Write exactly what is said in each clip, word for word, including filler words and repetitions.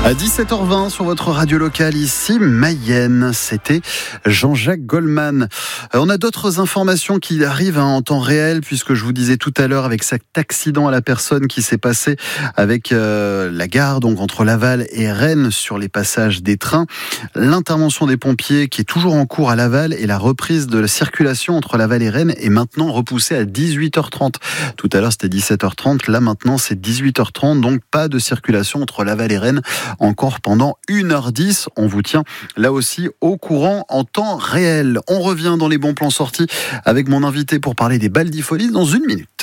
À dix-sept heures vingt sur votre radio locale, ici Mayenne, c'était Jean-Jacques Goldman. On a d'autres informations qui arrivent en temps réel, puisque je vous disais tout à l'heure avec cet accident à la personne qui s'est passé avec euh, la gare, donc entre Laval et Rennes sur les passages des trains. L'intervention des pompiers qui est toujours en cours à Laval et la reprise de la circulation entre Laval et Rennes est maintenant repoussée à dix-huit heures trente. Tout à l'heure c'était dix-sept heures trente, là maintenant c'est dix-huit heures trente, donc pas de circulation entre Laval et Rennes encore pendant une heure dix. On vous tient là aussi au courant en temps réel. On revient dans les bons plans sortis avec mon invité pour parler des Baldifolies dans une minute.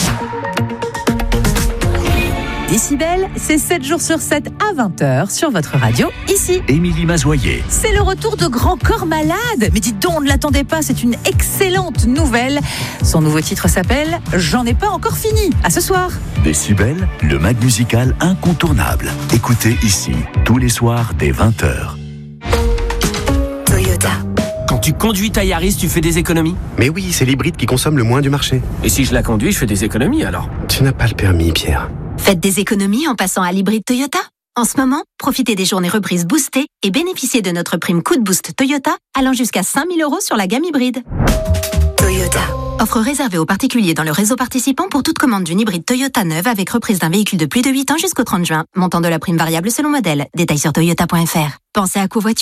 Décibel, c'est sept jours sur sept à vingt heures sur votre radio, ici. Émilie Mazoyer. C'est le retour de Grand Corps Malade. Mais dites donc, on ne l'attendait pas, c'est une excellente nouvelle. Son nouveau titre s'appelle « J'en ai pas encore fini ». À ce soir. Décibel, le mag musical incontournable. Écoutez ici, tous les soirs dès vingt heures. Toyota. Quand tu conduis ta Yaris, tu fais des économies ? Mais oui, c'est l'hybride qui consomme le moins du marché. Et si je la conduis, je fais des économies alors ? Tu n'as pas le permis, Pierre. Faites des économies en passant à l'hybride Toyota. En ce moment, profitez des journées reprises boostées et bénéficiez de notre prime coup de boost Toyota allant jusqu'à cinq mille euros sur la gamme hybride. Toyota. Offre réservée aux particuliers dans le réseau participant pour toute commande d'une hybride Toyota neuve avec reprise d'un véhicule de plus de huit ans jusqu'au trente juin. Montant de la prime variable selon modèle. Détails sur toyota point f r. Pensez à covoiturer ?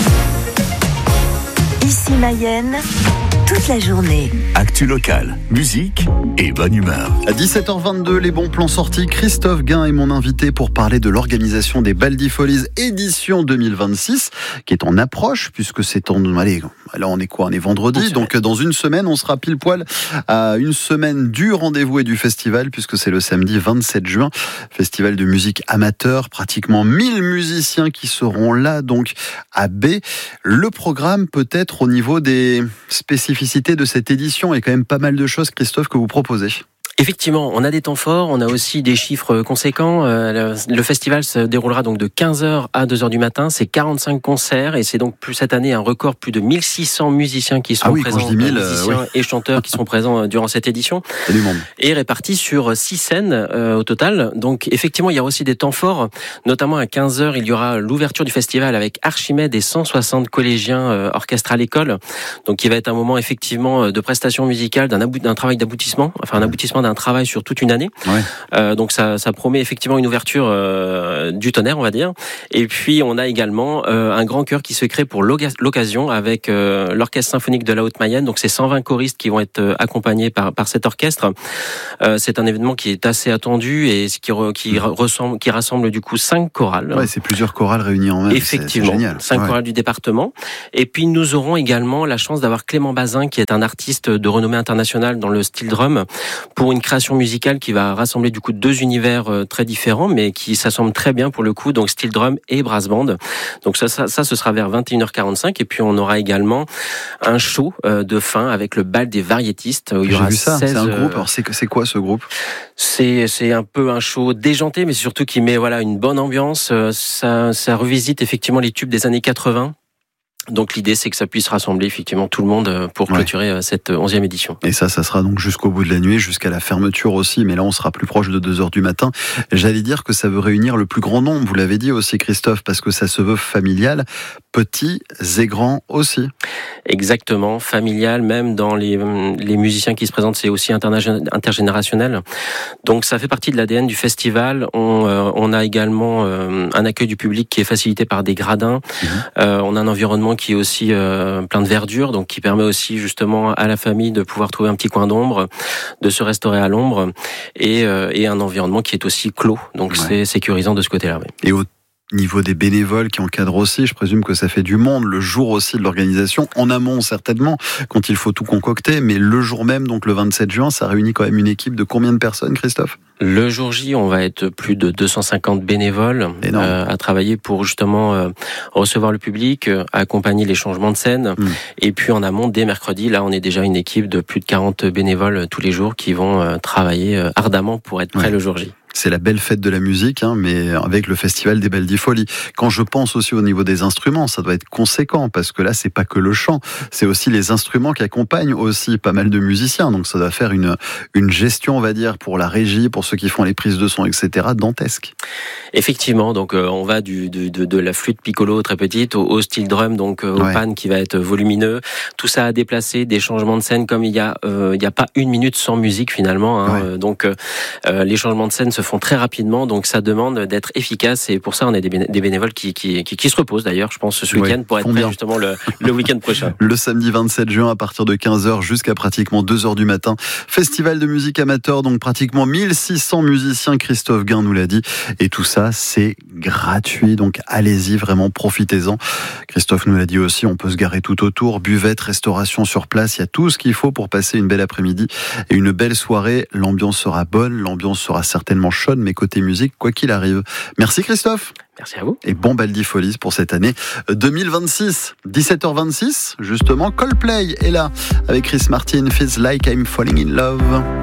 Ici Mayenne, toute la journée. Actu locale, musique et bonne humeur. À dix-sept heures vingt-deux, les bons plans sortis. Christophe Guin est mon invité pour parler de l'organisation des Baldifolies édition deux mille vingt-six, qui est en approche, puisque c'est en... Allez, là on est quoi ? On est vendredi, donc dans une semaine, on sera pile poil à une semaine du rendez-vous et du festival, puisque c'est le samedi vingt-sept juin. Festival de musique amateur, pratiquement mille musiciens qui seront là, donc à B. Le programme peut-être au niveau des spécificités de cette édition et quand même pas mal de choses, Christophe, que vous proposez. Effectivement, on a des temps forts, on a aussi des chiffres conséquents. Le festival se déroulera donc de quinze heures à deux heures du matin. C'est quarante-cinq concerts et c'est donc plus cette année un record, plus de mille six cents musiciens qui sont ah oui, présents, quand je dis mille, musiciens euh, oui. et chanteurs qui sont présents durant cette édition. C'est du monde. Et répartis sur six scènes euh, au total. Donc effectivement, il y a aussi des temps forts, notamment à quinze heures, il y aura l'ouverture du festival avec Archimède et cent soixante collégiens euh, orchestre à l'école. Donc qui va être un moment effectivement de prestation musicale, d'un, abou- d'un travail d'aboutissement, enfin un aboutissement d'un un travail sur toute une année. Ouais. Euh, donc ça, ça promet effectivement une ouverture euh, du tonnerre, on va dire. Et puis on a également euh, un grand chœur qui se crée pour l'occasion avec euh, l'orchestre symphonique de la Haute-Mayenne. Donc c'est cent vingt choristes qui vont être euh, accompagnés par par cet orchestre. Euh, c'est un événement qui est assez attendu et qui re, qui ressemble, qui rassemble du coup cinq chorales. Ouais, c'est plusieurs chorales réunies en même. Effectivement, c'est, c'est génial. cinq ouais. chorales du département. Et puis nous aurons également la chance d'avoir Clément Bazin, qui est un artiste de renommée internationale dans le style drum, pour une création musicale qui va rassembler du coup deux univers très différents, mais qui s'assemblent très bien pour le coup, donc style drum et brass band. Donc ça, ça, ça ce sera vers vingt et une heures quarante-cinq. Et puis on aura également un show de fin avec le bal des variétistes. Où il y aura J'ai vu ça. seize, c'est un groupe. Alors c'est c'est quoi ce groupe ? C'est c'est un peu un show déjanté, mais surtout qui met voilà une bonne ambiance. Ça ça revisite effectivement les tubes des années quatre-vingts. Donc l'idée, c'est que ça puisse rassembler effectivement tout le monde pour clôturer ouais. cette onzième édition. Et ça, ça sera donc jusqu'au bout de la nuit, jusqu'à la fermeture aussi, mais là on sera plus proche de deux heures du matin. J'allais dire que ça veut réunir le plus grand nombre, vous l'avez dit aussi Christophe, parce que ça se veut familial, petits et grands aussi. Exactement, familial, même dans les, les musiciens qui se présentent, c'est aussi intergénérationnel. Donc ça fait partie de l'A D N du festival. On, euh, on a également euh, un accueil du public qui est facilité par des gradins. Mmh. Euh, on a un environnement qui est aussi euh, plein de verdure, donc qui permet aussi justement à la famille de pouvoir trouver un petit coin d'ombre, de se restaurer à l'ombre, et, euh, et un environnement qui est aussi clos, donc ouais. c'est sécurisant de ce côté-là. Oui. Et au niveau des bénévoles qui encadrent aussi, je présume que ça fait du monde le jour aussi de l'organisation, en amont certainement, quand il faut tout concocter, mais le jour même, donc le vingt-sept juin, ça réunit quand même une équipe de combien de personnes, Christophe ? Le jour J, on va être plus de deux cent cinquante bénévoles euh, à travailler pour justement euh, recevoir le public, euh, accompagner les changements de scène. Mmh. Et puis en amont, dès mercredi, là, on est déjà une équipe de plus de quarante bénévoles tous les jours qui vont euh, travailler euh, ardemment pour être prêts ouais. le jour J. C'est la belle fête de la musique, hein, mais avec le festival des Baldi Folies. Quand je pense aussi au niveau des instruments, ça doit être conséquent, parce que là, c'est pas que le chant, c'est aussi les instruments qui accompagnent aussi pas mal de musiciens. Donc ça doit faire une, une gestion, on va dire, pour la régie, pour ceux qui font les prises de son, et cetera, dantesque. Effectivement, donc euh, on va du, de, de, de la flûte piccolo très petite au, au steel drum, donc euh, au Ouais. pan qui va être volumineux. Tout ça a déplacé, des changements de scène, comme il y a, euh, il y a pas une minute sans musique finalement. Hein, Ouais. euh, donc euh, les changements de scène se font très rapidement, donc ça demande d'être efficace. Et pour ça, on a des, béné- des bénévoles qui, qui, qui, qui se reposent d'ailleurs, je pense, ce Ouais, week-end pour être font prêts bien. justement le, le week-end prochain. Le samedi vingt-sept juin à partir de quinze heures jusqu'à pratiquement deux heures du matin. Festival de musique amateur, donc pratiquement mille six cents musiciens, Christophe Guin nous l'a dit. Et tout ça, c'est gratuit, donc allez-y, vraiment profitez-en. Christophe nous l'a dit aussi, on peut se garer tout autour, buvette, restauration sur place, il y a tout ce qu'il faut pour passer une belle après-midi et une belle soirée. L'ambiance sera bonne, l'ambiance sera certainement chaude, mais côté musique, quoi qu'il arrive. Merci Christophe. Merci à vous. Et bon Baldi Folies pour cette année deux mille vingt-six. dix-sept heures vingt-six, justement, Coldplay est là avec Chris Martin, Feels Like I'm Falling in Love.